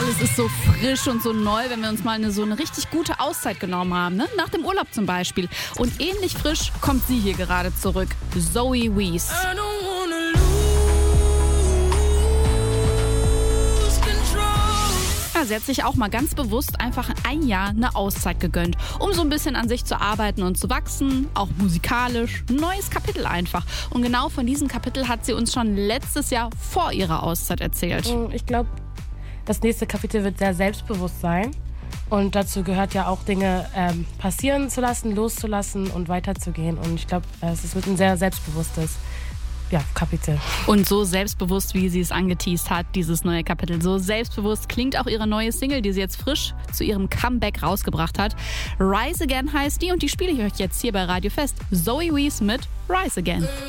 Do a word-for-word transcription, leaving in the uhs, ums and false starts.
Alles ist so frisch und so neu, wenn wir uns mal eine, so eine richtig gute Auszeit genommen haben, ne? Nach dem Urlaub zum Beispiel. Und ähnlich frisch kommt sie hier gerade zurück, Zoe Wees. Ja, sie hat sich auch mal ganz bewusst einfach ein Jahr eine Auszeit gegönnt, um so ein bisschen an sich zu arbeiten und zu wachsen, auch musikalisch. Ein neues Kapitel einfach. Und genau von diesem Kapitel hat sie uns schon letztes Jahr vor ihrer Auszeit erzählt. Ich glaube, das nächste Kapitel wird sehr selbstbewusst sein. Und dazu gehört ja auch Dinge ähm, passieren zu lassen, loszulassen und weiterzugehen. Und ich glaube, es wird ein sehr selbstbewusstes ja, Kapitel. Und so selbstbewusst, wie sie es angeteast hat, dieses neue Kapitel. So selbstbewusst klingt auch ihre neue Single, die sie jetzt frisch zu ihrem Comeback rausgebracht hat. Rise Again heißt die und die spiele ich euch jetzt hier bei Radio Fest. Zoe Wees mit Rise Again.